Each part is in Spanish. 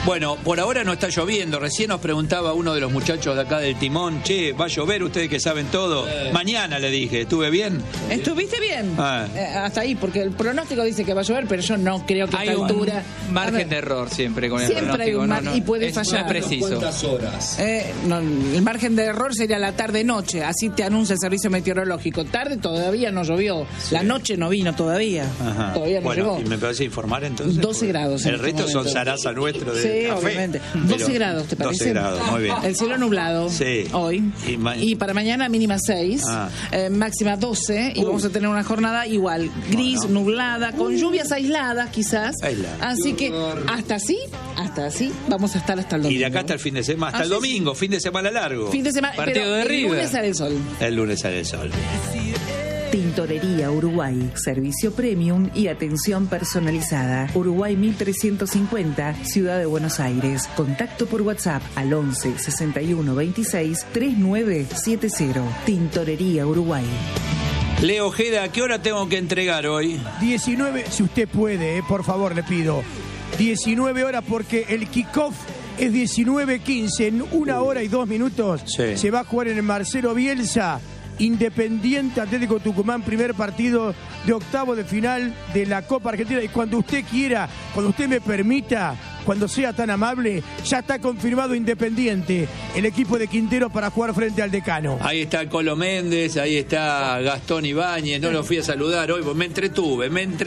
Bueno, por ahora no está lloviendo. Recién nos preguntaba uno de los muchachos de acá del timón, che, ¿va a llover? Ustedes que saben todo. Mañana le dije, ¿estuve bien? ¿Estuviste bien? Hasta ahí, porque el pronóstico dice que va a llover, pero yo no creo que a esta altura... Hay un margen de error siempre con el siempre pronóstico. Siempre hay un margen y puede fallar. No es preciso. ¿Cuántas horas? El margen de error sería la tarde-noche, así te anuncia el servicio meteorológico. Tarde todavía no llovió, la noche no vino todavía. Ajá. Todavía no llegó. ¿Y me parece informar entonces? 12 grados. El resto son zaraza nuestro de café. Obviamente. 12 grados, ¿te parece? 12 grados, muy bien. El cielo nublado hoy. Y para mañana mínima 6, máxima 12, y vamos a tener una jornada igual, gris, nublada, con lluvias aisladas quizás. Así que hasta así vamos a estar hasta el domingo. Y de acá hasta el fin de semana, hasta el domingo, fin de semana largo. Fin de semana, partido pero de River. El lunes sale el sol. El lunes sale el sol. Tintorería Uruguay, servicio premium y atención personalizada. Uruguay 1350, Ciudad de Buenos Aires. Contacto por WhatsApp al 11 61 26 3970. Tintorería Uruguay. Leo Ojeda, ¿a qué hora tengo que entregar hoy? 19, si usted puede, por favor, le pido. 19 horas porque el kickoff es 19:15. En 1 hora y 2 minutos se va a jugar en el Marcelo Bielsa. Independiente Atlético Tucumán, primer partido de octavo de final de la Copa Argentina. Y cuando usted quiera, cuando usted me permita, cuando sea tan amable, ya está confirmado Independiente, el equipo de Quintero para jugar frente al Decano. Ahí está el Colo Méndez, ahí está Gastón Ibáñez, no lo fui a saludar hoy, me entretuve,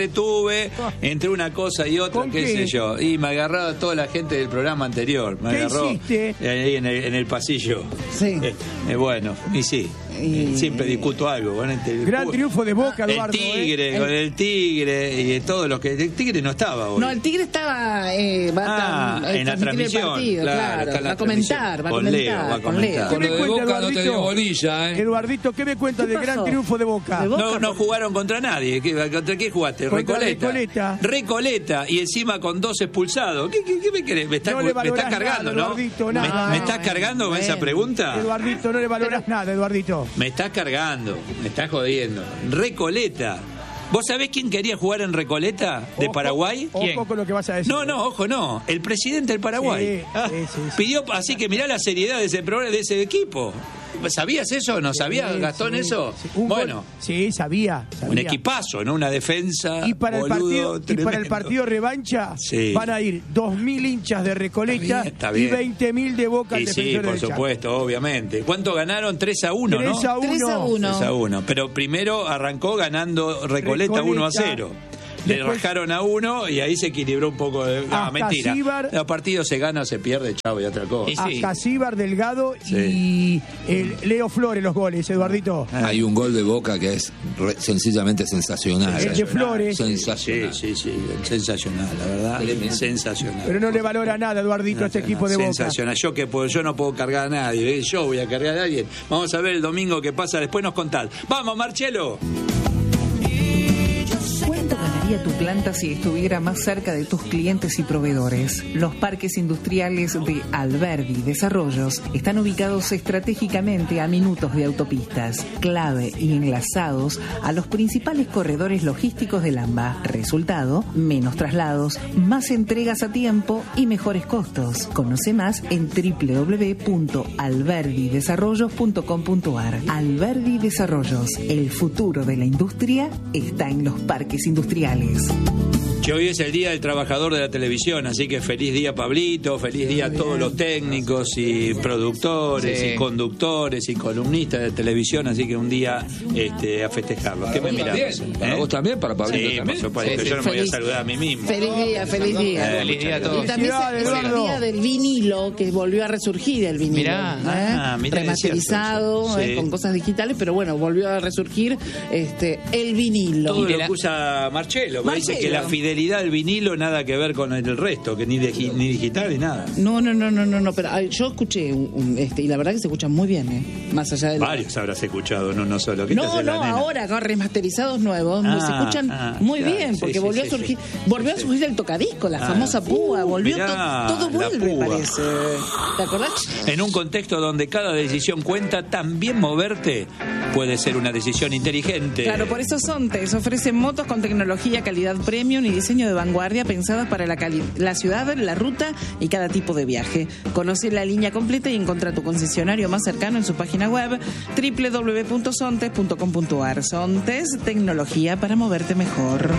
entre una cosa y otra, qué sé yo, y me agarraba toda la gente del programa anterior, me agarró hiciste? Ahí en el pasillo. Sí. Bueno, y sí. Siempre discuto algo con el gran triunfo de Boca, Eduardo. Con el Tigre y todos los que... El Tigre no estaba hoy. No, el Tigre estaba... en la transmisión. Partido, claro. Va a comentar. Con Leo. Con lo de Boca no te dio bolilla, Eduardito, ¿qué me cuentas del gran triunfo de Boca? No jugaron contra nadie. ¿Contra qué jugaste? Recoleta. Y encima con 2 expulsados. ¿Qué me querés? Me estás cargando, nada, ¿no? Eduardito, ¿Me estás cargando con esa pregunta? Eduardito, no le valoras nada, Eduardito. Me estás cargando, me estás jodiendo. Recoleta. ¿Vos sabés quién quería jugar en Recoleta de Paraguay? ¿Quién? Ojo con lo que vas a decir. No. El presidente del Paraguay. Sí. Pidió, así que mirá la seriedad de ese programa, de ese equipo. ¿Sabías eso? ¿No sabía Gastón eso? Bueno. Sí, sabía. Un equipazo, ¿no? Una defensa. Y para el partido revancha van a ir 2.000 hinchas de Recoleta está bien. Y 20.000 de Boca al Defensor del por supuesto, obviamente. ¿Cuánto ganaron? 3-1, ¿no? 3-1. Pero primero arrancó ganando Recoleta 1-0. Le rajaron a 1 y ahí se equilibró un poco. Mentira. Los partidos se gana o se pierde, chavo, y otra cosa. Hasta Cíbar, Delgado y Leo Flores los goles, Eduardito. Hay un gol de Boca que es sencillamente sensacional. El de Flores. Sensacional. Sí, sensacional, la verdad. Sensacional. Pero no le valora nada, Eduardito, a este equipo de Boca. Sensacional. Yo no puedo cargar a nadie. Yo voy a cargar a alguien. Vamos a ver el domingo qué pasa, después nos contás. ¡Vamos, Marcelo! ¿Cuánto ganaría tu planta si estuviera más cerca de tus clientes y proveedores? Los parques industriales de Alberdi Desarrollos están ubicados estratégicamente a minutos de autopistas, clave y enlazados a los principales corredores logísticos del AMBA. Resultado, menos traslados, más entregas a tiempo y mejores costos. Conoce más en www.alberdidesarrollos.com.ar. Alberdi Desarrollos, el futuro de la industria está en los parques industriales. Que hoy es el Día del Trabajador de la Televisión, así que feliz día Pablito, feliz día a todos los técnicos y productores y conductores y columnistas de televisión, así que un día a festejarlo. ¿Qué me mirás? ¿Para vos también? ¿Para Pablito también? Por supuesto, yo no me voy a saludar a mí mismo. Feliz día. Feliz día a todos. Y también es el día del vinilo, que volvió a resurgir el vinilo. Mirá, remasterizado, con cosas digitales, pero bueno, volvió a resurgir el vinilo. Todo lo que usa Marcelo, que dice que la fidelidad del vinilo nada que ver con el resto, que ni digital ni nada. No, pero yo escuché y la verdad que se escucha muy bien, más allá de varios habrás escuchado, no solo. Ahora con remasterizados nuevos se escuchan muy bien, porque volvió a surgir el tocadisco, la famosa púa, volvió todo vuelve, parece. ¿Te acordás? En un contexto donde cada decisión cuenta, también moverte puede ser una decisión inteligente. Claro, por eso Sontes ofrece motos con tecnología tecnología, calidad premium y diseño de vanguardia pensadas para la ciudad, la ruta y cada tipo de viaje. Conoce la línea completa y encuentra tu concesionario más cercano en su página web www.sontes.com.ar. Sontes, tecnología para moverte mejor.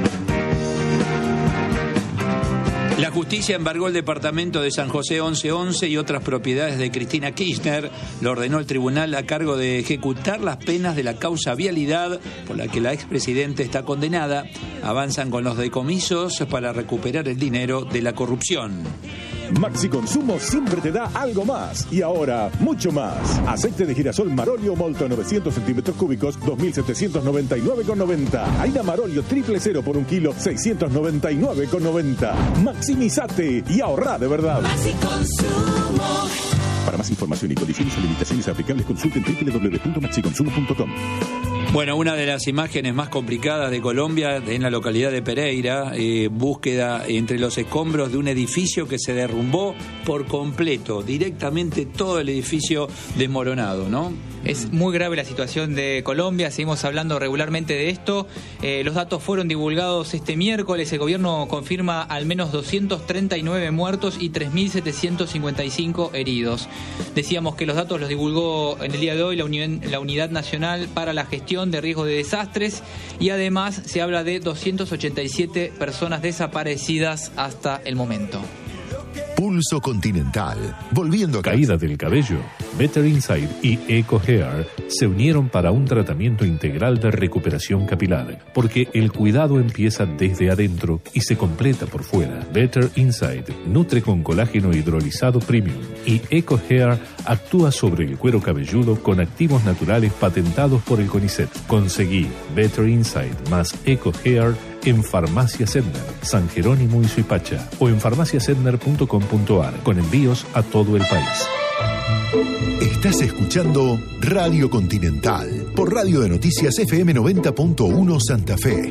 La justicia embargó el departamento de San José 1111 y otras propiedades de Cristina Kirchner. Lo ordenó el tribunal a cargo de ejecutar las penas de la causa vialidad por la que la expresidente está condenada. Avanzan con los decomisos para recuperar el dinero de la corrupción. Maxi Consumo siempre te da algo más. Y ahora, mucho más. Aceite de girasol Marolio Molto 900 centímetros cúbicos, 2.799,90. Harina Marolio 000 por 1 kilo, 699,90. Maximizate y ahorra de verdad. Maxi Consumo. Para más información y condiciones y limitaciones aplicables, consulten www.maxiconsumo.com. Bueno, una de las imágenes más complicadas de Colombia en la localidad de Pereira, búsqueda entre los escombros de un edificio que se derrumbó por completo, directamente todo el edificio desmoronado, ¿no? Es muy grave la situación de Colombia, seguimos hablando regularmente de esto. Los datos fueron divulgados este miércoles, el gobierno confirma al menos 239 muertos y 3.755 heridos. Decíamos que los datos los divulgó en el día de hoy la Unidad Nacional para la Gestión de Riesgo de Desastres y además se habla de 287 personas desaparecidas hasta el momento. Pulso Continental, volviendo a caída del cabello. Better Inside y Eco Hair se unieron para un tratamiento integral de recuperación capilar, porque el cuidado empieza desde adentro y se completa por fuera. Better Inside nutre con colágeno hidrolizado premium y Eco Hair actúa sobre el cuero cabelludo con activos naturales patentados por el CONICET. Conseguí Better Inside más Eco Hair en Farmacia Sedner, San Jerónimo y Suipacha o en farmaciasedner.com.ar con envíos a todo el país. Estás escuchando Radio Continental por Radio de Noticias FM 90.1 Santa Fe.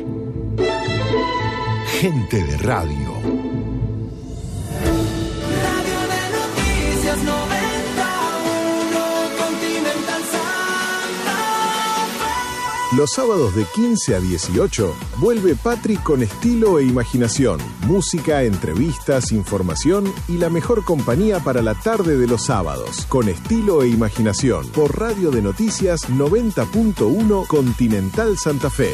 Gente de radio. Radio de Noticias 91 Continental Santa Fe. Los sábados de 15 a 18 vuelve Patri con estilo e imaginación, música, entrevistas, información y la mejor compañía para la tarde de los sábados. Con estilo e imaginación por Radio de Noticias 90.1 Continental Santa Fe.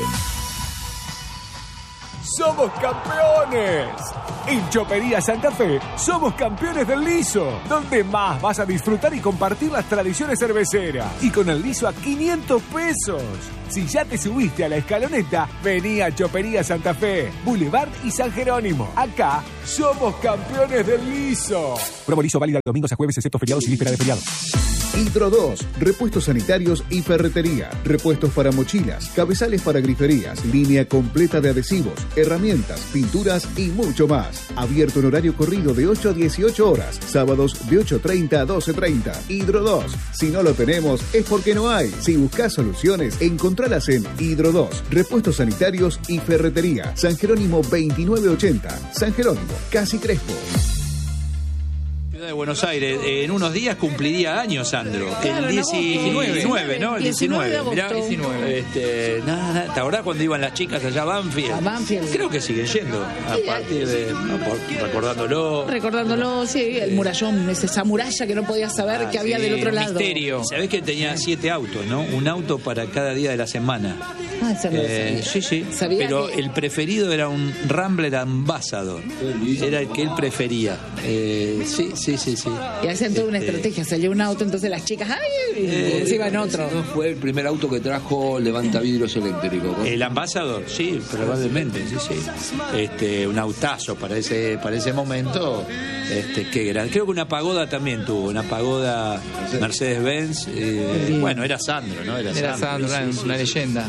¡Somos campeones! En Chopería Santa Fe somos campeones del liso, donde más vas a disfrutar y compartir las tradiciones cerveceras. Y con el liso a 500 pesos. Si ya te subiste a la escaloneta, vení a Chopería Santa Fe, Boulevard y San Jerónimo. Acá somos campeones del liso. Promo liso válida domingos a jueves excepto feriados y víspera de feriado. Hidro 2, repuestos sanitarios y ferretería, repuestos para mochilas, cabezales para griferías, línea completa de adhesivos, herramientas, pinturas y mucho más. Abierto en horario corrido de 8 a 18 horas, sábados de 8:30 a 12:30. Hidro 2, si no lo tenemos es porque no hay. Si buscas soluciones, encontralas en Hidro 2, repuestos sanitarios y ferretería. San Jerónimo 2980, San Jerónimo, Casi Crespo. De Buenos Aires, en unos días cumpliría años, Sandro. Claro, el 19, ¿no? El 19. Mirá, 19. ¿Te acordás cuando iban las chicas allá a Banfield? A Banfield. Creo que siguen yendo. A partir de. Recordándolo. Recordándolo, sí, el murallón, esa muralla que no podías saber que había del otro lado. Misterio. Sabés que tenía 7 autos, ¿no? Un auto para cada día de la semana. Sí. Pero el preferido era un Rambler Ambassador. Era el que él prefería. Sí. Y hacían toda una estrategia, salió un auto, entonces las chicas, ¡ay! Se iban otro. No fue el primer auto que trajo levantavidrios eléctrico, ¿no? El Ambassador, sí, probablemente, sí. Un autazo para ese momento. Qué gran. Creo que una pagoda también tuvo, una pagoda Mercedes-Benz. Bueno, era Sandro, ¿no? Era Sandro, una leyenda.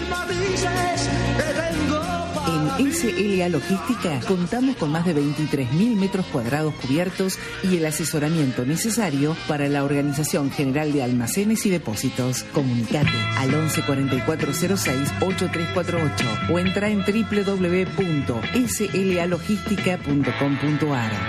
En SLA Logística contamos con más de 23.000 metros cuadrados cubiertos y el asesoramiento necesario para la Organización General de Almacenes y Depósitos. Comunicate al 11 4406 8348 o entra en www.slalogistica.com.ar.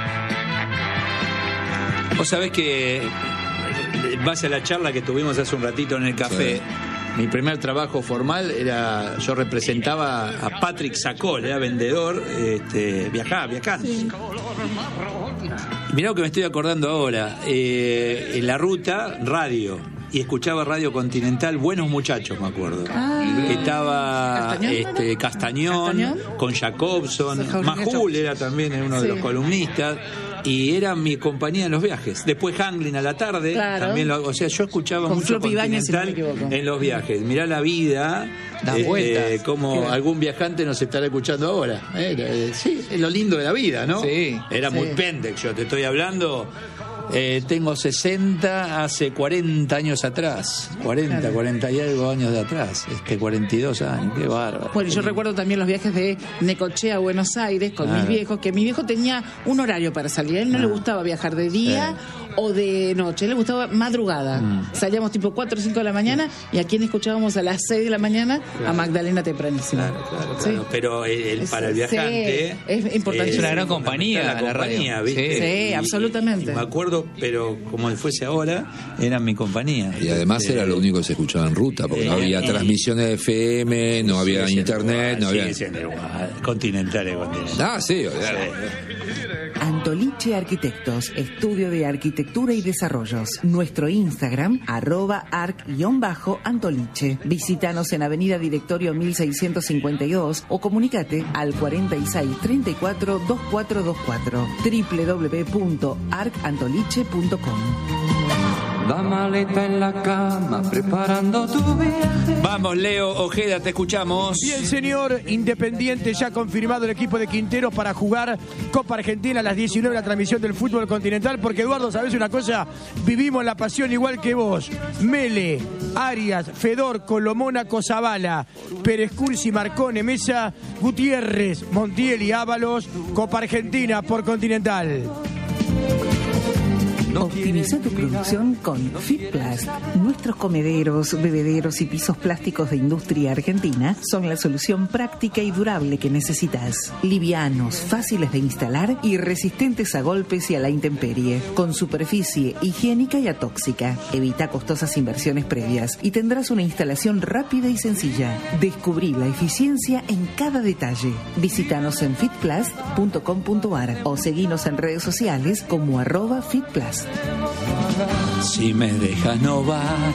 Vos sabés que vas a la charla que tuvimos hace un ratito en el café. Sí. Mi primer trabajo formal era, yo representaba a Patrick Sacol, era vendedor, viajando. Sí. Mirá lo que me estoy acordando ahora, en la ruta, radio. Y escuchaba Radio Continental, Buenos Muchachos, me acuerdo. Estaba Castañón, con Jacobson, Majul era también uno de los columnistas, y era mi compañía en los viajes. Después Hanglin a la tarde, también yo escuchaba con mucho Continental en los viajes. Mirá la vida, como algún viajante nos estará escuchando ahora. Sí, es lo lindo de la vida, ¿no? Sí, era muy pendex, yo te estoy hablando. Tengo 60 hace 40 años atrás. 40 y algo años de atrás. 42 años, qué bárbaro. Bueno, yo recuerdo también los viajes de Necochea a Buenos Aires con mis viejos, que mi viejo tenía un horario para salir. A él no le gustaba viajar de día o de noche, a él le gustaba madrugada. Salíamos tipo 4 o 5 de la mañana y a quien escuchábamos a las 6 de la mañana a Magdalena tempranísimo. Claro. ¿Sí? Pero para el viajante es importante. Es una gran compañía la radio. ¿viste? Sí, absolutamente. Y me acuerdo, pero como fuese ahora, eran mi compañía. Y además era lo único que se escuchaba en ruta, porque no había transmisiones de FM, no había internet, no había... Continentales. Sí. Antoliche Arquitectos, estudio de arquitectura y desarrollos. Nuestro Instagram, @arc_antoliche. Visítanos en Avenida Directorio 1652 o comunícate al 4634-2424. www.arcantoliche.com. La maleta en la cama, preparando tu viaje. Vamos, Leo Ojeda, te escuchamos. Bien, señor. Independiente ya confirmado el equipo de Quinteros para jugar Copa Argentina a las 19, la transmisión del fútbol continental. Porque, Eduardo, ¿sabes una cosa? Vivimos la pasión igual que vos. Mele, Arias, Fedor, Colomónaco, Zavala, Pérez Cursi, Marcone, Mesa, Gutiérrez, Montiel y Ábalos. Copa Argentina por Continental. Optimiza tu producción con FitPlast. Nuestros comederos, bebederos y pisos plásticos de industria argentina son la solución práctica y durable que necesitas. Livianos, fáciles de instalar y resistentes a golpes y a la intemperie. Con superficie higiénica y atóxica. Evita costosas inversiones previas y tendrás una instalación rápida y sencilla. Descubrí la eficiencia en cada detalle. Visítanos en fitplast.com.ar o seguinos en redes sociales como @fitplast. Si me dejas no vale.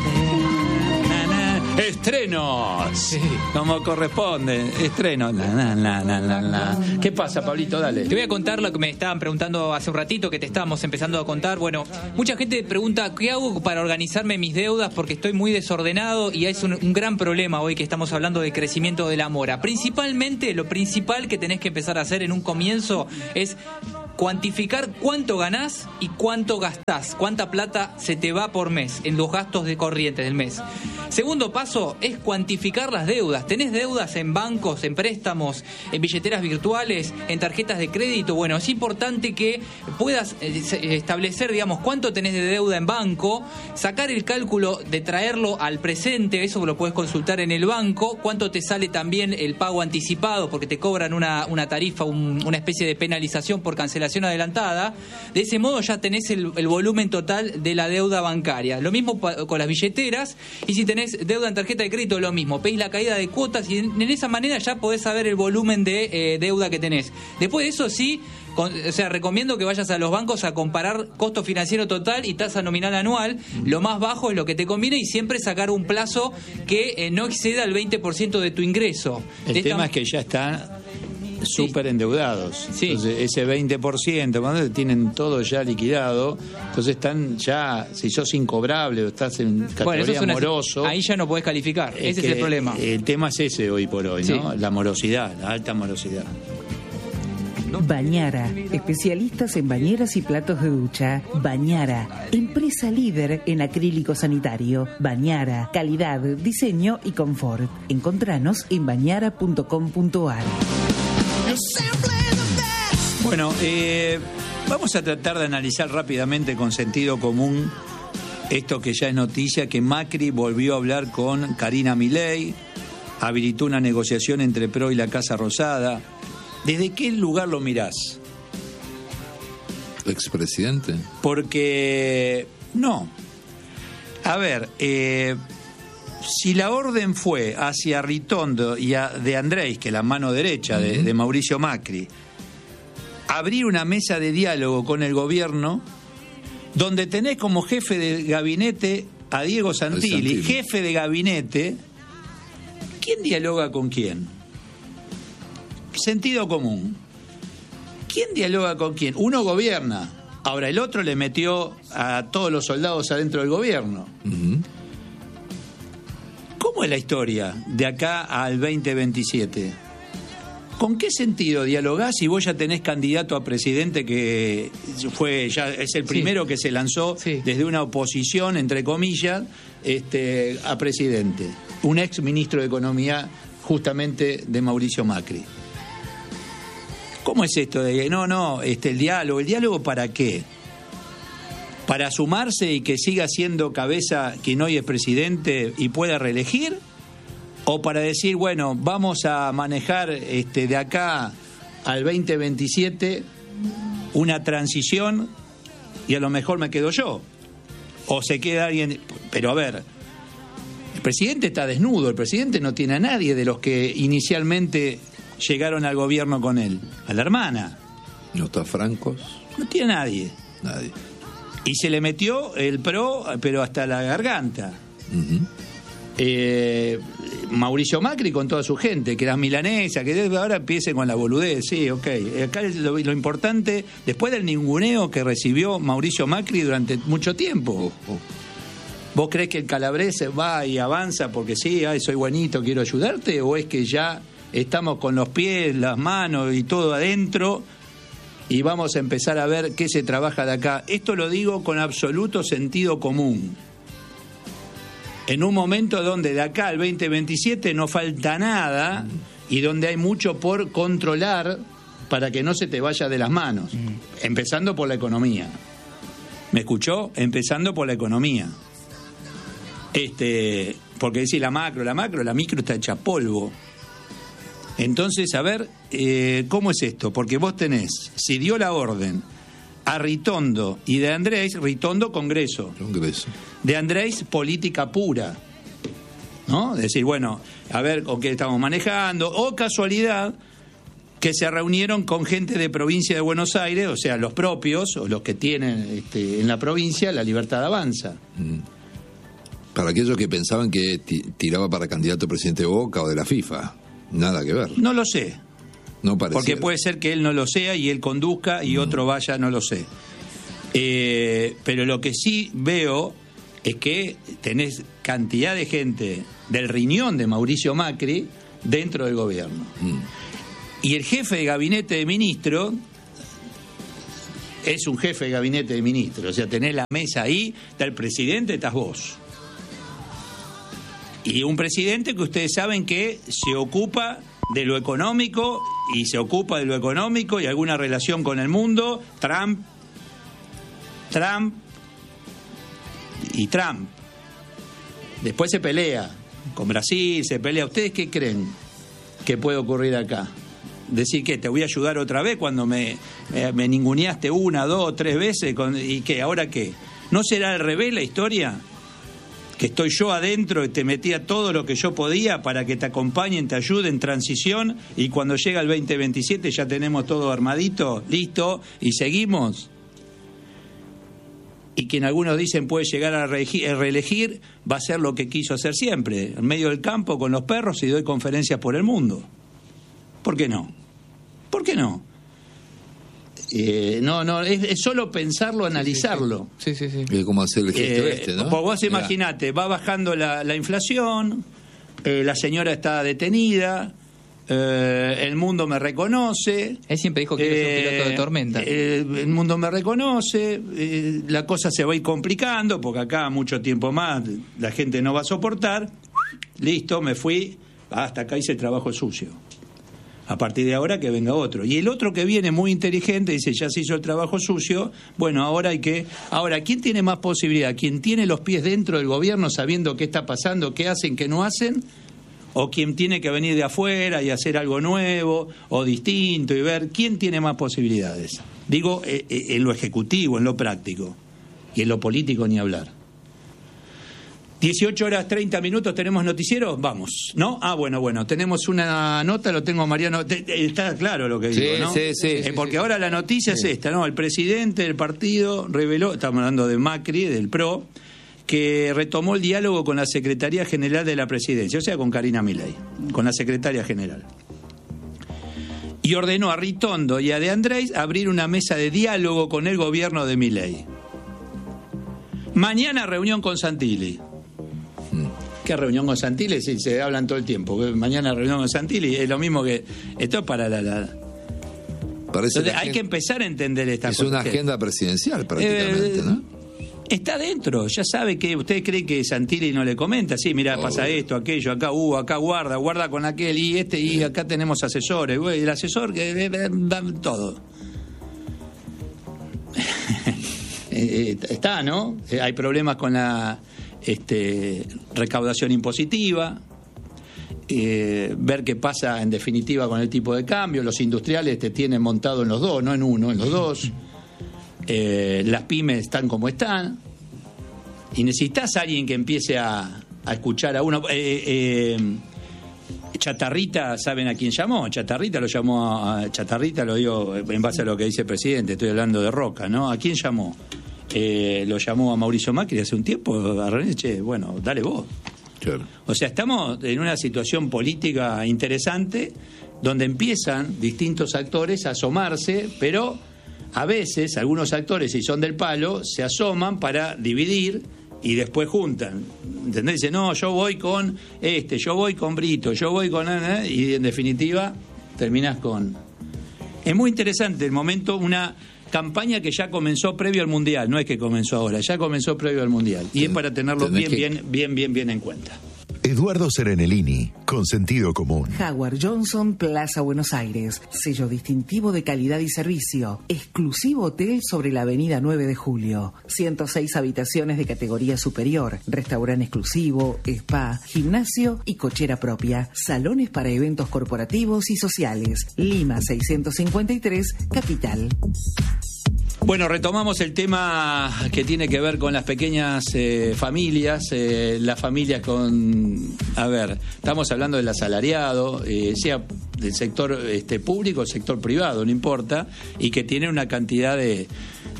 Estrenos, sí, como corresponde. Estrenos. ¿Qué pasa, Pablito? Dale. Te voy a contar lo que me estaban preguntando hace un ratito, que te estábamos empezando a contar. Bueno, mucha gente pregunta, ¿qué hago para organizarme mis deudas? Porque estoy muy desordenado y es un gran problema hoy que estamos hablando de crecimiento de la mora. Principalmente, lo principal que tenés que empezar a hacer en un comienzo es cuantificar cuánto ganás y cuánto gastás, cuánta plata se te va por mes en los gastos de corriente del mes. Segundo paso es cuantificar las deudas. ¿Tenés deudas en bancos, en préstamos, en billeteras virtuales, en tarjetas de crédito? Bueno, es importante que puedas establecer, digamos, cuánto tenés de deuda en banco, sacar el cálculo de traerlo al presente, eso lo puedes consultar en el banco, cuánto te sale también el pago anticipado, porque te cobran una tarifa, una especie de penalización por cancelación adelantada. De ese modo ya tenés el volumen total de la deuda bancaria. Lo mismo con las billeteras, y si tenés deuda en tarjeta de crédito, lo mismo. Pedís la caída de cuotas y en esa manera ya podés saber el volumen de deuda que tenés. Después de eso sí, recomiendo que vayas a los bancos a comparar costo financiero total y tasa nominal anual. Lo más bajo es lo que te conviene y siempre sacar un plazo que no exceda el 20% de tu ingreso. El tema es que ya está súper endeudados. Sí. Entonces, ese 20%, cuando tienen todo ya liquidado, entonces están ya, si sos incobrable o estás en categoría moroso, ahí ya no podés calificar. Ese es el problema. El tema es ese hoy por hoy, ¿no? La morosidad, la alta morosidad. Bañara, especialistas en bañeras y platos de ducha. Bañara, empresa líder en acrílico sanitario. Bañara, calidad, diseño y confort. Encontranos en bañara.com.ar. Bueno, vamos a tratar de analizar rápidamente con sentido común esto que ya es noticia, que Macri volvió a hablar con Karina Milei, habilitó una negociación entre PRO y la Casa Rosada. ¿Desde qué lugar lo mirás? ¿Expresidente? Porque, no. A ver, Si la orden fue hacia Ritondo y a De Andrés, que es la mano derecha de Mauricio Macri, abrir una mesa de diálogo con el gobierno, donde tenés como jefe de gabinete a Diego Santilli, jefe de gabinete, ¿quién dialoga con quién? Sentido común. ¿Quién dialoga con quién? Uno gobierna. Ahora, el otro le metió a todos los soldados adentro del gobierno. ¿Cómo es la historia de acá al 2027? ¿Con qué sentido dialogás si vos ya tenés candidato a presidente que ya es el primero que se lanzó desde una oposición, entre comillas, a presidente? Un ex ministro de Economía, justamente de Mauricio Macri. ¿Cómo es esto de el diálogo? ¿El diálogo para qué? ¿Para sumarse y que siga siendo cabeza quien hoy es presidente y pueda reelegir? ¿O para decir, bueno, vamos a manejar de acá al 2027 una transición y a lo mejor me quedo yo? ¿O se queda alguien? Pero a ver, el presidente está desnudo, el presidente no tiene a nadie de los que inicialmente llegaron al gobierno con él. A la hermana. ¿No está Francos? No tiene a nadie. Nadie. Y se le metió el PRO, pero hasta la garganta. Mauricio Macri con toda su gente, que era milanesa, que ahora empiece con la boludez, sí, ok. Acá lo importante, después del ninguneo que recibió Mauricio Macri durante mucho tiempo. ¿Vos creés que el Calabrese va y avanza porque sí, soy buenito, quiero ayudarte? ¿O es que ya estamos con los pies, las manos y todo adentro y vamos a empezar a ver qué se trabaja de acá? Esto lo digo con absoluto sentido común. En un momento donde de acá al 2027 no falta nada y donde hay mucho por controlar para que no se te vaya de las manos. Empezando por la economía. ¿Me escuchó? Empezando por la economía. Porque decís la micro está hecha polvo. Entonces, a ver, ¿cómo es esto? Porque vos tenés, si dio la orden a Ritondo y De Andrés, Ritondo Congreso. De Andrés, política pura. ¿No? Es decir, bueno, a ver con qué estamos manejando. O casualidad que se reunieron con gente de provincia de Buenos Aires, o sea, los propios, o los que tienen en la provincia, La Libertad Avanza. Para aquellos que pensaban que tiraba para candidato a presidente de Boca o de la FIFA. Nada que ver. No lo sé. No pareciera. Porque puede ser que él no lo sea y él conduzca y otro vaya, no lo sé. Pero lo que sí veo es que tenés cantidad de gente del riñón de Mauricio Macri dentro del gobierno. Y el jefe de gabinete de ministro es un jefe de gabinete de ministro. O sea, tenés la mesa ahí, está el presidente, estás vos. Y un presidente que ustedes saben que se ocupa de lo económico y alguna relación con el mundo, Trump. Después se pelea con Brasil, se pelea. ¿Ustedes qué creen que puede ocurrir acá? Decir que te voy a ayudar otra vez cuando me ninguneaste 1, 2, 3 veces y que ahora qué. ¿No será al revés la historia? Que estoy yo adentro y te metía todo lo que yo podía para que te acompañen, te ayuden en transición y cuando llega el 2027 ya tenemos todo armadito, listo y seguimos. Y quien algunos dicen puede llegar a reelegir, va a ser lo que quiso hacer siempre, en medio del campo con los perros y doy conferencias por el mundo. ¿Por qué no? ¿Por qué no? No, es solo pensarlo, analizarlo. Sí. ¿Cómo hacer el gesto no? Vos imaginate, va bajando la inflación, la señora está detenida, el mundo me reconoce. Él siempre dijo que iba a ser un piloto de tormenta. El mundo me reconoce, la cosa se va a ir complicando, porque acá mucho tiempo más la gente no va a soportar. Listo, me fui, hasta acá hice el trabajo sucio. A partir de ahora que venga otro. Y el otro que viene muy inteligente dice, ya se hizo el trabajo sucio, bueno, ahora hay que... Ahora, ¿quién tiene más posibilidad? ¿Quién tiene los pies dentro del gobierno sabiendo qué está pasando, qué hacen, qué no hacen? ¿O quién tiene que venir de afuera y hacer algo nuevo o distinto y ver quién tiene más posibilidades? Digo, en lo ejecutivo, en lo práctico. Y en lo político ni hablar. 18:30, ¿tenemos noticiero? Vamos, ¿no? Bueno, tenemos una nota, lo tengo Mariano, está claro lo que digo, ¿no? Sí. Porque ahora la noticia es esta, ¿no? El presidente del partido reveló, estamos hablando de Macri, del PRO, que retomó el diálogo con la Secretaría General de la Presidencia, o sea, con Karina Milei, con la Secretaria General. Y ordenó a Ritondo y a De Andrés abrir una mesa de diálogo con el gobierno de Milei. Mañana reunión con Santilli. ¿Qué reunión con Santilli? Sí, se hablan todo el tiempo. Mañana reunión con Santilli es lo mismo que... Esto es para Entonces, hay que empezar a entender esta cosa. Es una agenda presidencial prácticamente, ¿no? Está dentro, ya sabe que usted cree que Santilli no le comenta, sí, mira, pasa esto, aquello, acá guarda con aquel y acá tenemos asesores, güey, el asesor que dan todo. Está, ¿no? Hay problemas con la recaudación impositiva, ver qué pasa en definitiva con el tipo de cambio. Los industriales te tienen montado en los dos, no en uno, en los dos. Las pymes están como están y necesitas a alguien que empiece a escuchar a uno. Chatarrita, ¿saben a quién llamó? Chatarrita lo llamó Chatarrita, lo digo en base a lo que dice el presidente, estoy hablando de Roca, ¿no? ¿A quién llamó? Lo llamó a Mauricio Macri hace un tiempo, a René, bueno, dale vos. Claro. O sea, estamos en una situación política interesante donde empiezan distintos actores a asomarse, pero a veces algunos actores, si son del palo, se asoman para dividir y después juntan. ¿Entendés? Dicen, no, yo voy con yo voy con Brito, yo voy con... y en definitiva terminás con... Es muy interesante el momento, una campaña que ya comenzó previo al Mundial, no es que comenzó ahora, ya comenzó previo al Mundial. Y es para tenerlo bien en cuenta. Eduardo Serenellini, con sentido común. Howard Johnson, Plaza Buenos Aires. Sello distintivo de calidad y servicio. Exclusivo hotel sobre la avenida 9 de Julio. 106 habitaciones de categoría superior. Restaurante exclusivo, spa, gimnasio y cochera propia. Salones para eventos corporativos y sociales. Lima 653, Capital. Bueno, retomamos el tema que tiene que ver con las pequeñas familias, las familias con... A ver, estamos hablando del asalariado, sea del sector público o sector privado, no importa, y que tienen una cantidad de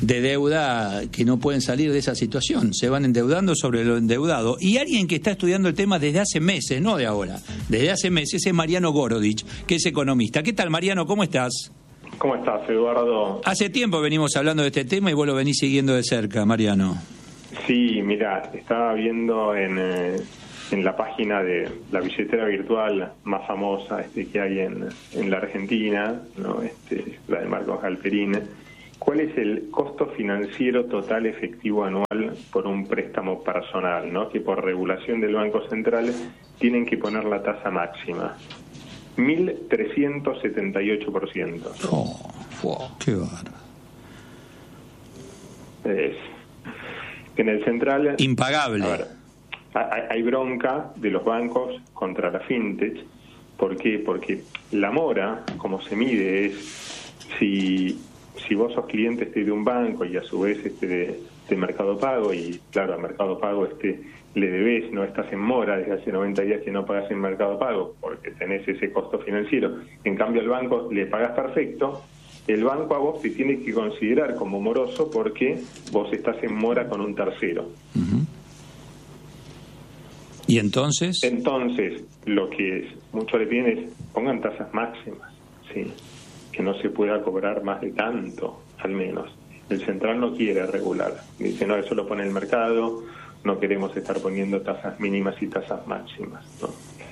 deuda que no pueden salir de esa situación. Se van endeudando sobre lo endeudado. Y alguien que está estudiando el tema desde hace meses, no de ahora, desde hace meses, es Mariano Gorodich, que es economista. ¿Qué tal, Mariano? ¿Cómo estás? ¿Cómo estás, Eduardo? Hace tiempo venimos hablando de este tema y vos lo venís siguiendo de cerca, Mariano. Sí, mira, estaba viendo en la página de la billetera virtual más famosa que hay en la Argentina, ¿no? La de Marcos Galperín. ¿Cuál es el costo financiero total efectivo anual por un préstamo personal, ¿no? Que por regulación del Banco Central tienen que poner la tasa máxima? 1.378%. Qué bárbaro. En el central... Impagable. A ver, hay bronca de los bancos contra la fintech. ¿Por qué? Porque la mora, como se mide, es si vos sos cliente de un banco y a su vez de Mercado Pago, y claro, a Mercado Pago le debes, no estás en mora desde hace 90 días que no pagas en Mercado Pago porque tenés ese costo financiero. En cambio al banco le pagás perfecto, el banco a vos te tiene que considerar como moroso porque vos estás en mora con un tercero. Uh-huh. ¿Y entonces? Entonces, lo que mucho le piden es pongan tasas máximas, ¿sí? Que no se pueda cobrar más de tanto, al menos. El central no quiere regular, dice, no, eso lo pone el mercado, no queremos estar poniendo tasas mínimas y tasas máximas, ¿no?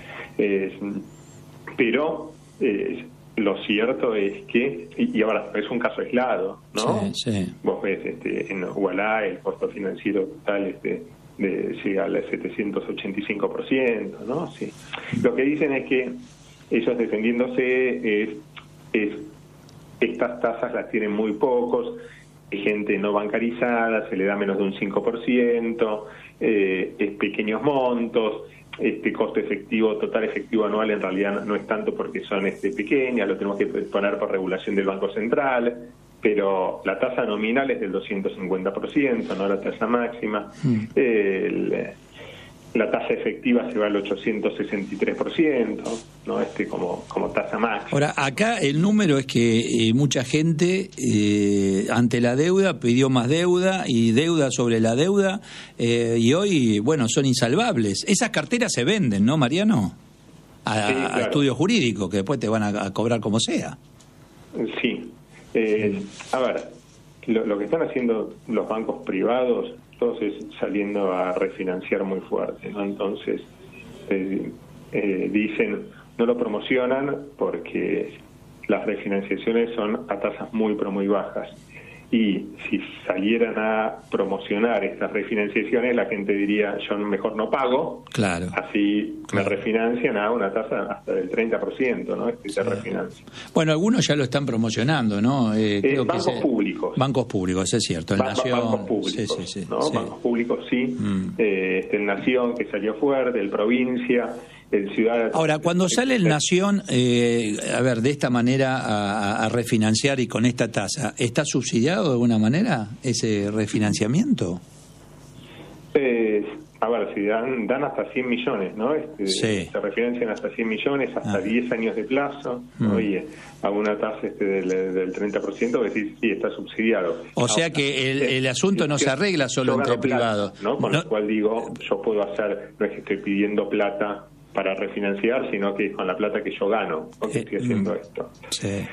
Pero lo cierto es que, y ahora es un caso aislado, ¿no? Sí. Vos ves en Ualá el costo financiero total llega al 785%, ¿no? Sí. Lo que dicen es que ellos defendiéndose estas tasas las tienen muy pocos, hay gente no bancarizada, se le da menos de un 5%, es pequeños montos, costo efectivo, total efectivo anual en realidad no es tanto porque son pequeñas, lo tenemos que poner por regulación del Banco Central, pero la tasa nominal es del 250%, no la tasa máxima. la tasa efectiva se va al 863%, ¿no? Como tasa máxima. Ahora, acá el número es que mucha gente ante la deuda pidió más deuda y deuda sobre la deuda, y hoy, bueno, son insalvables. Esas carteras se venden, ¿no, Mariano? A estudios jurídicos, que después te van a cobrar como sea. Sí. A ver, lo que están haciendo los bancos privados, todos es saliendo a refinanciar muy fuerte, ¿no? Entonces, dicen, no lo promocionan porque las refinanciaciones son a tasas muy, pero muy bajas. Y si salieran a promocionar estas refinanciaciones, la gente diría, yo mejor no pago, claro, así me refinancian a una tasa hasta del 30%, ¿no? Se refinancia. Bueno, algunos ya lo están promocionando, ¿no? Creo bancos que públicos. Bancos públicos, es cierto. El Nación, bancos públicos, sí, ¿no? Bancos públicos, sí. El Nación, que salió fuerte, el Provincia, el Ciudad. Ahora, cuando sale el Nación, a ver, de esta manera a refinanciar y con esta tasa, ¿está subsidiado de alguna manera ese refinanciamiento? A ver, si dan hasta 100 millones, ¿no? Se refinancian hasta 100 millones, hasta 10 años de plazo, ¿no? Y a una tasa del 30%, que sí está subsidiado. O sea que el asunto no se arregla solo entre privados, ¿no? Con lo cual digo, yo puedo hacer, no es que estoy pidiendo plata para refinanciar, sino que con la plata que yo gano, porque estoy haciendo esto. Sí.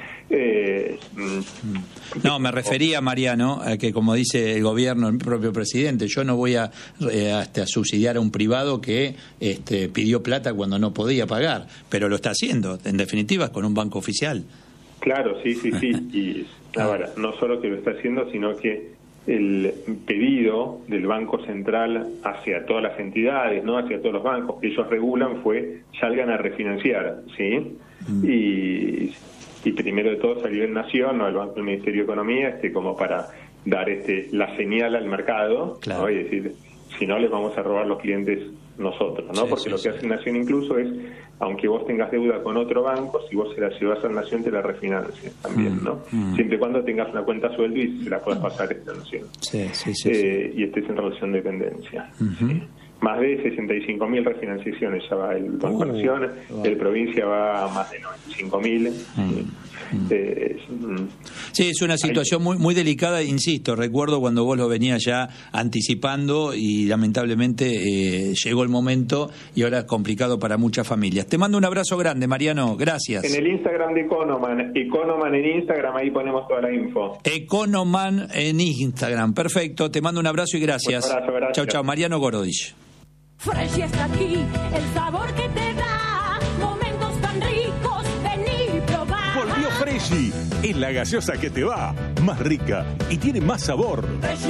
No, me refería, Mariano, a que, como dice el gobierno, el propio presidente, yo no voy a subsidiar a un privado que pidió plata cuando no podía pagar, pero lo está haciendo, en definitiva, con un banco oficial. Claro, sí. Y ahora, no solo que lo está haciendo, sino que el pedido del Banco Central hacia todas las entidades, no hacia todos los bancos que ellos regulan, fue salgan a refinanciar, ¿sí? Y primero de todo salió el Nación, ¿no? El Banco del Ministerio de Economía, como para dar la señal al mercado, claro, ¿no? Y decir, si no les vamos a robar los clientes nosotros, ¿no? Porque lo que hace Nación incluso es, aunque vos tengas deuda con otro banco, si vos se la llevas a Nación te la refinancias también, ¿no? Siempre y cuando tengas una cuenta sueldo y se la puedas pasar a esta Nación. Y estés en relación de dependencia. ¿Sí? Más de 65.000 refinanciaciones ya va el Banco Nación, el Provincia va a más de 95.000. Sí, es una situación muy delicada, insisto, recuerdo cuando vos lo venías ya anticipando y lamentablemente llegó el momento y ahora es complicado para muchas familias. Te mando un abrazo grande, Mariano, gracias. En el Instagram de Economan en Instagram, ahí ponemos toda la info. Economan en Instagram, perfecto, te mando un abrazo y gracias. Un abrazo. Chau, Mariano Gorodich. Fresh está aquí, el sabor que te da momentos tan ricos, vení y probá. Volvió Freshy, es la gaseosa que te va, más rica y tiene más sabor.